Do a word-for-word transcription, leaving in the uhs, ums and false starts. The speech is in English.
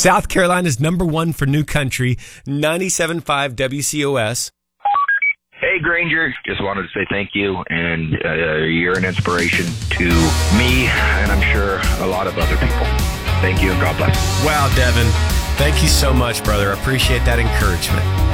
South Carolina's number one for new country, ninety-seven point five W C O S. Hey, Granger. Just wanted to say thank you, and uh, you're an inspiration to me, and I'm sure a lot of other people. Thank you, and God bless. Wow, Devin. Thank you so much, brother. I appreciate that encouragement.